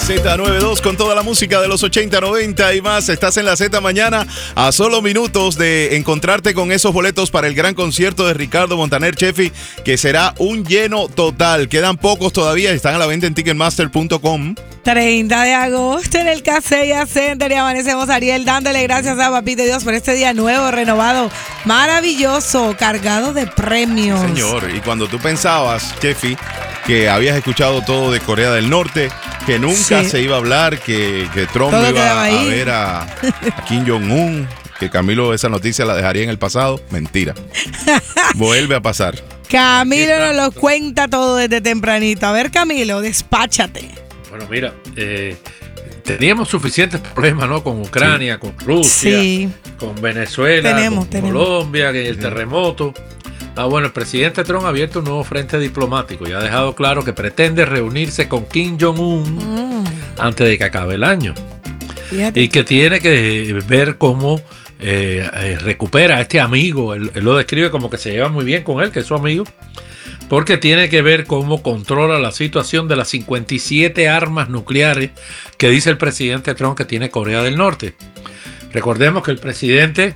Z92 con toda la música de los 80, 90 y más. Estás en la Z Mañana a solo minutos de encontrarte con esos boletos para el gran concierto de Ricardo Montaner Chefi, que será un lleno total. Quedan pocos todavía, están a la venta en ticketmaster.com. 30 de agosto en el Casella Center y amanecemos, Ariel, dándole gracias a Papito Dios por este día nuevo, renovado, maravilloso, cargado de premios. Señor, y cuando tú pensabas, Chefi, que habías escuchado todo de Corea del Norte, que nunca se iba a hablar, que Trump todo iba a ver a Kim Jong-un, que Camilo esa noticia la dejaría en el pasado, mentira. Vuelve a pasar. Camilo nos lo cuenta todo desde tempranito. A ver, Camilo, despáchate. Bueno, mira, teníamos suficientes problemas, ¿no? Con Ucrania, con Rusia, con Venezuela, con Colombia, el terremoto. Bueno, el presidente Trump ha abierto un nuevo frente diplomático y ha dejado claro que pretende reunirse con Kim Jong-un antes de que acabe el año. Fíjate. Y que tiene que ver cómo recupera a este amigo. Él lo describe como que se lleva muy bien con él, que es su amigo, porque tiene que ver cómo controla la situación de las 57 armas nucleares que dice el presidente Trump que tiene Corea del Norte. Recordemos que el presidente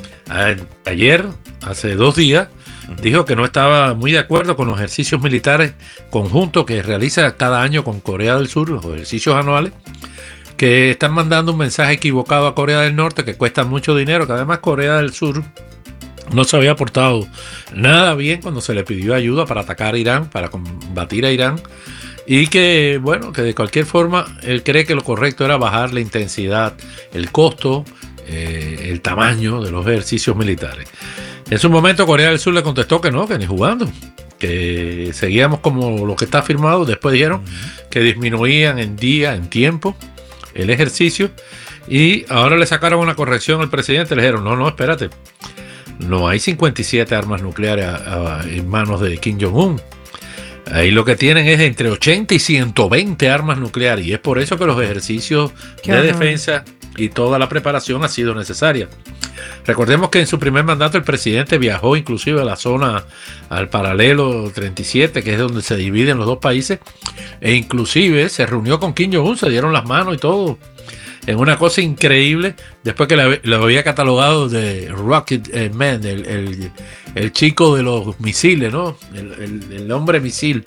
ayer, hace 2 días, dijo que no estaba muy de acuerdo con los ejercicios militares conjuntos que realiza cada año con Corea del Sur, los ejercicios anuales, que están mandando un mensaje equivocado a Corea del Norte, que cuesta mucho dinero, que además Corea del Sur no se había portado nada bien cuando se le pidió ayuda para atacar a Irán, para combatir a Irán, y que, bueno, que de cualquier forma él cree que lo correcto era bajar la intensidad, el costo, el tamaño de los ejercicios militares. En su momento Corea del Sur le contestó que no, que ni jugando, que seguíamos como lo que está firmado. Después dijeron que disminuían en tiempo el ejercicio, y ahora le sacaron una corrección al presidente. Le dijeron, no, espérate, no hay 57 armas nucleares en manos de Kim Jong-un. Ahí lo que tienen es entre 80 y 120 armas nucleares, y es por eso que los ejercicios de defensa y toda la preparación ha sido necesaria. Recordemos que en su primer mandato el presidente viajó inclusive a la zona, al paralelo 37, que es donde se dividen los dos países, e inclusive se reunió con Kim Jong-un, se dieron las manos y todo, en una cosa increíble, después que lo había catalogado de Rocket Man, el chico de los misiles, ¿no? El hombre misil.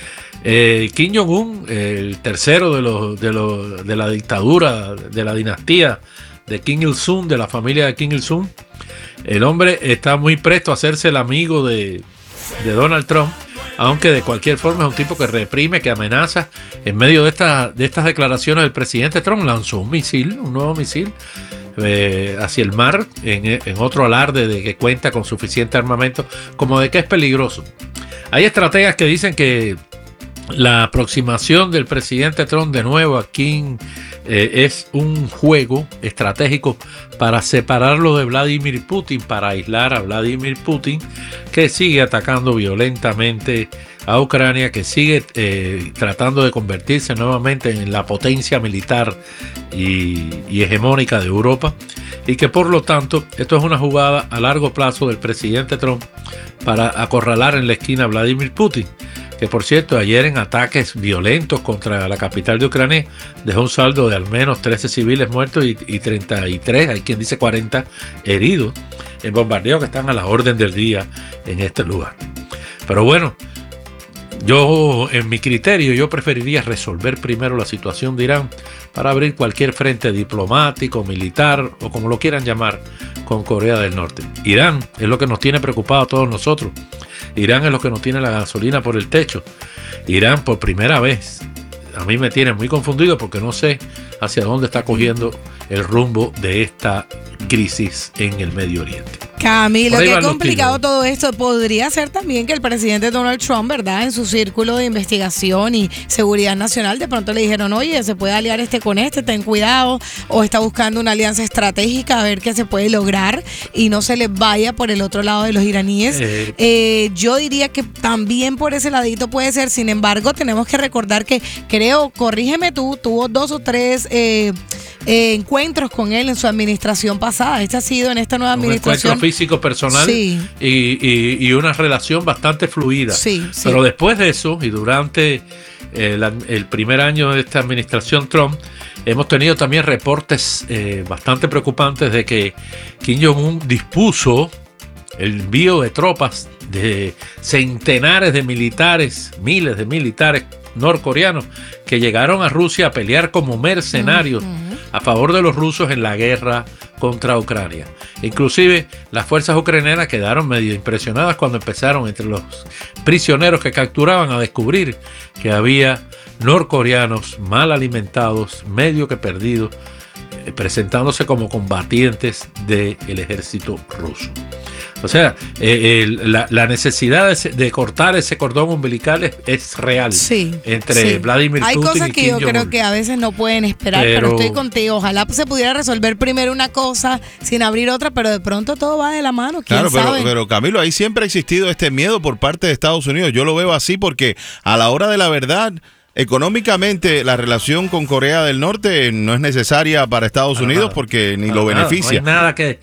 Kim Jong-un, el tercero de la dictadura, de la dinastía de Kim Il-sung, de la familia de Kim Il-sung, el hombre está muy presto a hacerse el amigo de Donald Trump, aunque de cualquier forma es un tipo que reprime, que amenaza. En medio de estas declaraciones del presidente Trump lanzó un nuevo misil hacia el mar, en otro alarde de que cuenta con suficiente armamento, como de que es peligroso. Hay estrategas que dicen que la aproximación del presidente Trump de nuevo a Kim es un juego estratégico para separarlo de Vladimir Putin, para aislar a Vladimir Putin, que sigue atacando violentamente a Ucrania, que sigue tratando de convertirse nuevamente en la potencia militar y hegemónica de Europa, y que por lo tanto esto es una jugada a largo plazo del presidente Trump para acorralar en la esquina a Vladimir Putin, que por cierto ayer en ataques violentos contra la capital de Ucrania dejó un saldo de al menos 13 civiles muertos y 33, hay quien dice 40 heridos en bombardeos que están a la orden del día en este lugar. Pero bueno, yo en mi criterio yo preferiría resolver primero la situación de Irán para abrir cualquier frente diplomático, militar o como lo quieran llamar con Corea del Norte. Irán es lo que nos tiene preocupados a todos nosotros. Irán es lo que nos tiene la gasolina por el techo. Irán por primera vez a mí me tiene muy confundido porque no sé hacia dónde está cogiendo el rumbo de esta crisis en el Medio Oriente. Camilo, qué complicado todo esto. Podría ser también que el presidente Donald Trump, ¿verdad?, en su círculo de investigación y seguridad nacional, de pronto le dijeron, oye, se puede aliar con ten cuidado, o está buscando una alianza estratégica a ver qué se puede lograr y no se les vaya por el otro lado de los iraníes. Yo diría que también por ese ladito puede ser. Sin embargo, tenemos que recordar que corrígeme tú, tuvo 2 o 3 encuentros con él en su administración pasada. Este ha sido en esta nueva administración. Encuentro físico personal, sí, y una relación bastante fluida. Sí, sí. Pero después de eso y durante el primer año de esta administración Trump, hemos tenido también reportes bastante preocupantes de que Kim Jong-un dispuso el envío de tropas de centenares de militares, miles de militares norcoreanos que llegaron a Rusia a pelear como mercenarios a favor de los rusos en la guerra contra Ucrania. Inclusive las fuerzas ucranianas quedaron medio impresionadas cuando empezaron entre los prisioneros que capturaban a descubrir que había norcoreanos mal alimentados, medio que perdidos, presentándose como combatientes del ejército ruso. O sea, la necesidad de cortar ese cordón umbilical es real entre Vladimir Putin y Kim Jong-un. Hay cosas que yo creo que a veces no pueden esperar, pero estoy contigo. Ojalá se pudiera resolver primero una cosa sin abrir otra, pero de pronto todo va de la mano. ¿Quién sabe? Pero Camilo, ahí siempre ha existido este miedo por parte de Estados Unidos. Yo lo veo así porque a la hora de la verdad, económicamente la relación con Corea del Norte no es necesaria para Estados Unidos porque ni lo beneficia. No hay nada que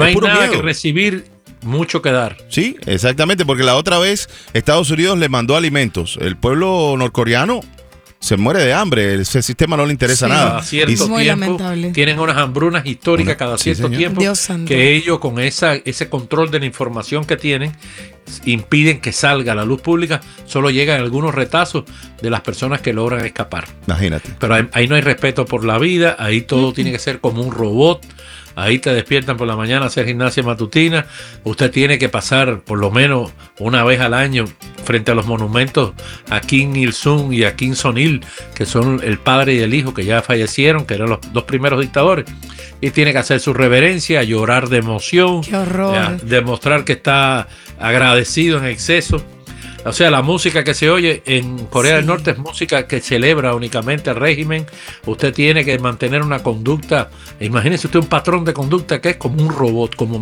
recibir, mucho que dar. Sí, exactamente, porque la otra vez Estados Unidos le mandó alimentos. El pueblo norcoreano se muere de hambre, ese sistema no le interesa nada. Cada cierto tiempo tienen unas hambrunas históricas cada cierto tiempo, que ellos con ese control de la información que tienen impiden que salga a la luz pública, solo llegan algunos retazos de las personas que logran escapar. Imagínate. Pero ahí no hay respeto por la vida, ahí todo tiene que ser como un robot. Ahí te despiertan por la mañana a hacer gimnasia matutina. Usted tiene que pasar por lo menos una vez al año frente a los monumentos a Kim Il-sung y a Kim Jong-il, que son el padre y el hijo que ya fallecieron, que eran los dos primeros dictadores. Y tiene que hacer su reverencia, llorar de emoción. ¡Qué horror! Demostrar que está agradecido en exceso. O sea, la música que se oye en Corea del Norte es música que celebra únicamente el régimen. Usted tiene que mantener una conducta. Imagínese usted un patrón de conducta que es como un robot, como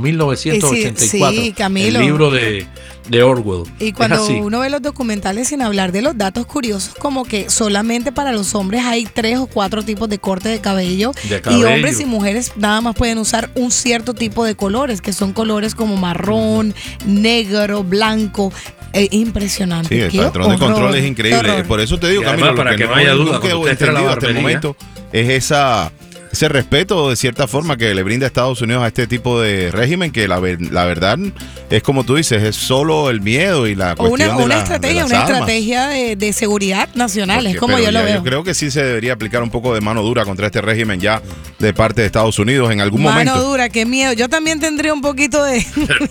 1984. Sí, Camilo. El libro de Orwell. Y cuando uno ve los documentales, sin hablar de los datos curiosos, como que solamente para los hombres hay 3 o 4 tipos de corte de cabello. Y hombres y mujeres nada más pueden usar un cierto tipo de colores, que son colores como marrón, negro, blanco. Impresionante. Sí, el patrón de control es increíble. Por eso te digo, Camilo, para que no haya duda, que he entendido hasta el momento es ese respeto de cierta forma que le brinda Estados Unidos a este tipo de régimen, que la verdad es como tú dices, es solo el miedo y la cuestión de una estrategia de seguridad nacional, es como yo lo veo. Yo creo que sí se debería aplicar un poco de mano dura contra este régimen ya de parte de Estados Unidos en algún momento. Mano dura, qué miedo. Yo también tendría un poquito de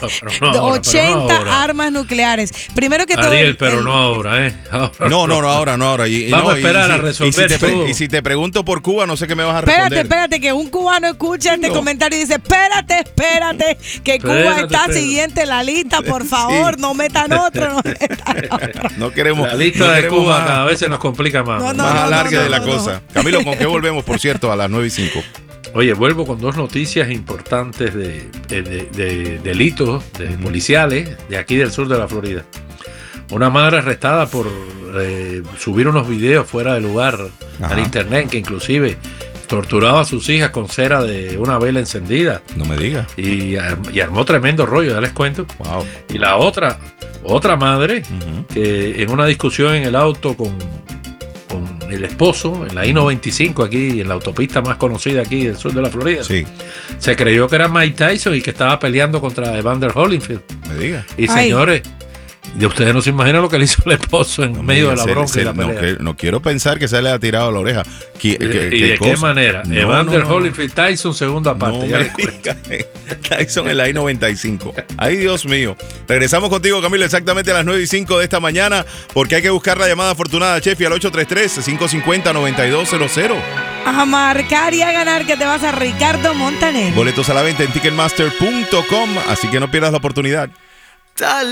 80 armas nucleares. Primero que Ariel, pero no ahora, No ahora. Vamos a esperar a resolver todo. Y si te pregunto por Cuba, no sé qué me vas a responder. Espérate, que un cubano escucha este comentario y dice, espérate, que Cuba está siguiente en la lista, por favor, no metan otro. No queremos. La lista de Cuba cada vez se nos complica más. Más alargue de la cosa. Camilo, ¿con qué volvemos, por cierto, a las 9:05? Oye, vuelvo con 2 noticias importantes de delitos policiales de aquí del sur de la Florida. Una madre arrestada por subir unos videos fuera de lugar al internet, que inclusive torturaba a sus hijas con cera de una vela encendida. No me digas. Y armó tremendo rollo, ya les cuento. Wow. Y la otra madre, que en una discusión en el auto con el esposo, en la I-95 aquí, en la autopista más conocida aquí del sur de la Florida, se creyó que era Mike Tyson y que estaba peleando contra Evander Holyfield. Me diga. Y señores, de ustedes no se imaginan lo que le hizo el esposo en medio de la bronca y la pelea. No quiero pensar que se le ha tirado la oreja. ¿Y de qué manera? Evander Holyfield, Tyson, segunda parte. Tyson en la I-95. Ay, Dios mío. Regresamos contigo, Camilo, exactamente a las 9:05 de esta mañana, porque hay que buscar la llamada afortunada, Chefi, al 833-550-9200. A marcar y a ganar, que te vas a Ricardo Montaner. Boletos a la venta en Ticketmaster.com, así que no pierdas la oportunidad.